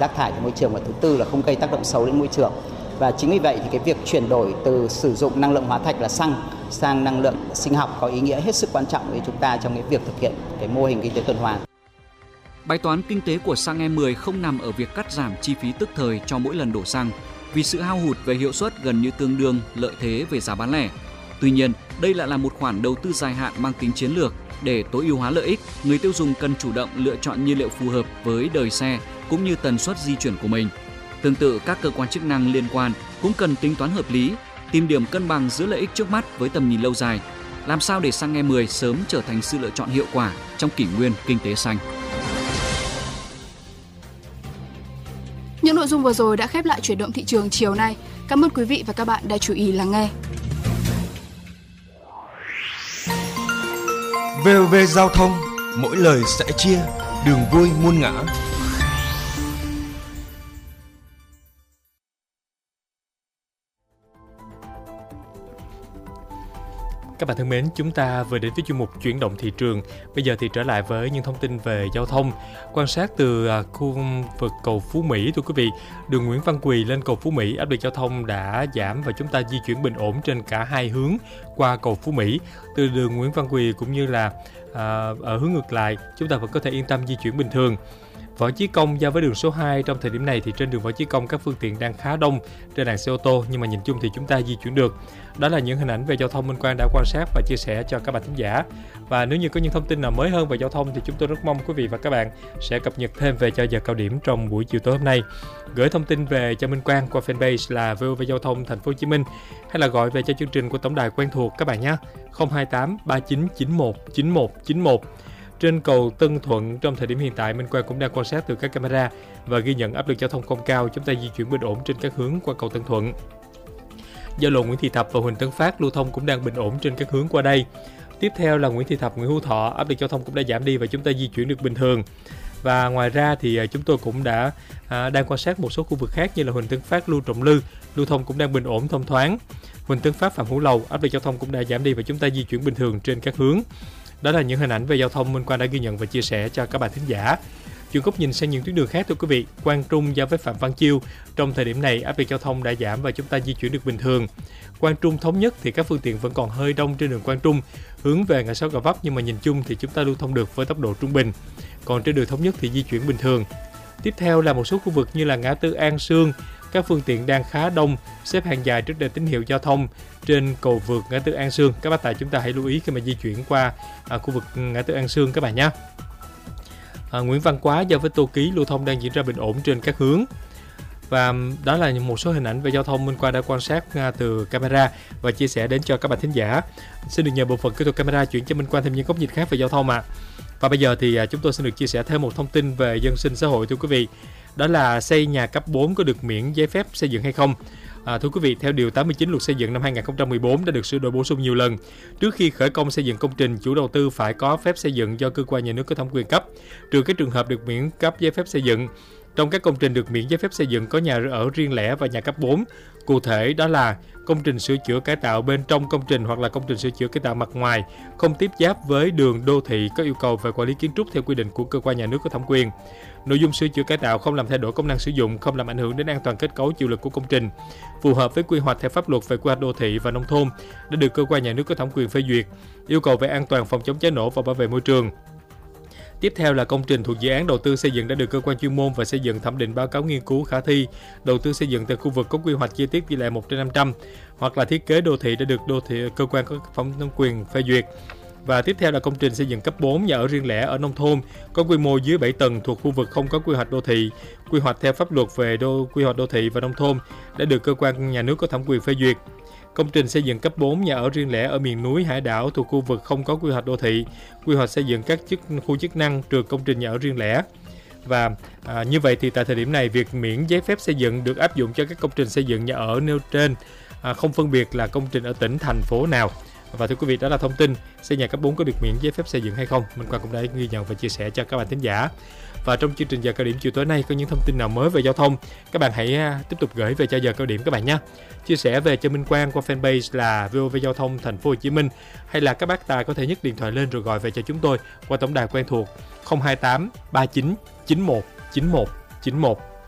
rác thải trong môi trường, và thứ tư là không gây tác động xấu đến môi trường. Và chính vì vậy thì cái việc chuyển đổi từ sử dụng năng lượng hóa thạch là xăng sang năng lượng sinh học có ý nghĩa hết sức quan trọng với chúng ta trong cái việc thực hiện cái mô hình kinh tế tuần hoàn. Bài toán kinh tế của xăng E10 không nằm ở việc cắt giảm chi phí tức thời cho mỗi lần đổ xăng, vì sự hao hụt về hiệu suất gần như tương đương lợi thế về giá bán lẻ. Tuy nhiên, đây lại là một khoản đầu tư dài hạn mang tính chiến lược. Để tối ưu hóa lợi ích, người tiêu dùng cần chủ động lựa chọn nhiên liệu phù hợp với đời xe cũng như tần suất di chuyển của mình. Tương tự, các cơ quan chức năng liên quan cũng cần tính toán hợp lý, tìm điểm cân bằng giữa lợi ích trước mắt với tầm nhìn lâu dài, làm sao để xăng E10 sớm trở thành sự lựa chọn hiệu quả trong kỷ nguyên kinh tế xanh. Những nội dung vừa rồi đã khép lại chuyển động thị trường chiều nay. Cảm ơn quý vị và các bạn đã chú ý lắng nghe. VOV Giao thông, mỗi lời sẻ chia, đường vui muôn ngã. Các bạn thân mến, chúng ta vừa đến với chuyên mục chuyển động thị trường. Bây giờ thì trở lại với những thông tin về giao thông. Quan sát từ khu vực cầu Phú Mỹ, thưa quý vị, đường Nguyễn Văn Quỳ lên cầu Phú Mỹ, áp lực giao thông đã giảm và chúng ta di chuyển bình ổn trên cả hai hướng qua cầu Phú Mỹ. Từ đường Nguyễn Văn Quỳ cũng như là ở hướng ngược lại, chúng ta vẫn có thể yên tâm di chuyển bình thường. Võ Chí Công giao với đường số 2, trong thời điểm này thì trên đường Võ Chí Công các phương tiện đang khá đông trên làn xe ô tô, nhưng mà nhìn chung thì chúng ta di chuyển được. Đó là những hình ảnh về giao thông Minh Quang đã quan sát và chia sẻ cho các bạn thính giả. Và nếu như có những thông tin nào mới hơn về giao thông thì chúng tôi rất mong quý vị và các bạn sẽ cập nhật thêm về cho giờ cao điểm trong buổi chiều tối hôm nay. Gửi thông tin về cho Minh Quang qua fanpage là VOV Giao thông Thành phố Hồ Chí Minh, hay là gọi về cho chương trình của tổng đài quen thuộc các bạn nhé, 028 3991 9191. Trên cầu Tân Thuận, trong thời điểm hiện tại, Minh Quang cũng đang quan sát từ các camera và ghi nhận áp lực giao thông không cao, chúng ta di chuyển bình ổn trên các hướng qua cầu Tân Thuận. Giao lộ Nguyễn Thị Thập và Huỳnh Tấn Phát lưu thông cũng đang bình ổn trên các hướng qua đây. Tiếp theo là Nguyễn Thị Thập, Nguyễn Hữu Thọ, áp lực giao thông cũng đã giảm đi và chúng ta di chuyển được bình thường. Và ngoài ra thì chúng tôi cũng đã đang quan sát một số khu vực khác như là Huỳnh Tấn Phát, Lưu Trọng Lư, lưu thông cũng đang bình ổn thông thoáng. Huỳnh Tấn Phát, Phạm Hữu Lầu, áp lực giao thông cũng đã giảm đi và chúng ta di chuyển bình thường trên các hướng. Đó là những hình ảnh về giao thông Minh Quang đã ghi nhận và chia sẻ cho các bạn thính giả. Chuyển góc nhìn sang những tuyến đường khác, thưa quý vị. Quang Trung giao với Phạm Văn Chiêu, trong thời điểm này áp lực giao thông đã giảm và chúng ta di chuyển được bình thường. Quang Trung Thống Nhất thì các phương tiện vẫn còn hơi đông trên đường Quang Trung hướng về ngã sáu Gò Vấp, nhưng mà nhìn chung thì chúng ta lưu thông được với tốc độ trung bình. Còn trên đường Thống Nhất thì di chuyển bình thường. Tiếp theo là một số khu vực như là ngã tư An Sương, các phương tiện đang khá đông, xếp hàng dài trước đèn tín hiệu giao thông trên cầu vượt ngã tư An Sương. Các bác tài chúng ta hãy lưu ý khi mà di chuyển qua khu vực ngã tư An Sương các bạn nhé. Nguyễn Văn Quá giao với Tô Ký, lưu thông đang diễn ra bình ổn trên các hướng. Và đó là một số hình ảnh về giao thông Minh Quang đã quan sát từ camera và chia sẻ đến cho các bạn thính giả. Xin được nhờ bộ phận kỹ thuật camera chuyển cho Minh Quang thêm những góc nhìn khác về giao thông ạ. Và bây giờ thì chúng tôi xin được chia sẻ thêm một thông tin về dân sinh xã hội, thưa quý vị. Đó là xây nhà cấp 4 có được miễn giấy phép xây dựng hay không? Thưa quý vị, theo Điều 89 Luật Xây dựng năm 2014 đã được sửa đổi bổ sung nhiều lần. Trước khi khởi công xây dựng công trình, chủ đầu tư phải có phép xây dựng do cơ quan nhà nước có thẩm quyền cấp, trừ các trường hợp được miễn cấp giấy phép xây dựng. Trong các công trình được miễn giấy phép xây dựng có nhà ở riêng lẻ và nhà cấp 4. Cụ thể đó là công trình sửa chữa cải tạo bên trong công trình hoặc là công trình sửa chữa cải tạo mặt ngoài, không tiếp giáp với đường đô thị có yêu cầu về quản lý kiến trúc theo quy định của cơ quan nhà nước có thẩm quyền. Nội dung sửa chữa cải tạo không làm thay đổi công năng sử dụng, không làm ảnh hưởng đến an toàn kết cấu chịu lực của công trình, phù hợp với quy hoạch theo pháp luật về quy hoạch đô thị và nông thôn đã được cơ quan nhà nước có thẩm quyền phê duyệt, yêu cầu về an toàn phòng chống cháy nổ và bảo vệ môi trường. Tiếp theo là công trình thuộc dự án đầu tư xây dựng đã được cơ quan chuyên môn và xây dựng thẩm định báo cáo nghiên cứu khả thi đầu tư xây dựng tại khu vực có quy hoạch chi tiết tỷ lệ 1/500 hoặc là thiết kế đô thị đã được cơ quan có thẩm quyền phê duyệt. Và tiếp theo là công trình xây dựng cấp 4 nhà ở riêng lẻ ở nông thôn có quy mô dưới 7 tầng thuộc khu vực không có quy hoạch đô thị, quy hoạch theo pháp luật về quy hoạch đô thị và nông thôn đã được cơ quan nhà nước có thẩm quyền phê duyệt. Công trình xây dựng cấp 4 nhà ở riêng lẻ ở miền núi hải đảo thuộc khu vực không có quy hoạch đô thị, quy hoạch xây dựng các khu chức năng trừ công trình nhà ở riêng lẻ. Và như vậy thì tại thời điểm này, việc miễn giấy phép xây dựng được áp dụng cho các công trình xây dựng nhà ở nêu trên, không phân biệt là công trình ở tỉnh, thành phố nào. Và thưa quý vị, đó là thông tin xây nhà cấp 4 có được miễn giấy phép xây dựng hay không. Minh Quang cũng đã ghi nhận và chia sẻ cho các bạn thính giả. Và trong chương trình giờ cao điểm chiều tối nay có những thông tin nào mới về giao thông, các bạn hãy tiếp tục gửi về cho giờ cao điểm các bạn nhé. Chia sẻ về cho Minh Quang qua fanpage là VOV Giao thông Thành phố Hồ Chí Minh, hay là các bác tài có thể nhấc điện thoại lên rồi gọi về cho chúng tôi qua tổng đài quen thuộc 028 39 91 91 91.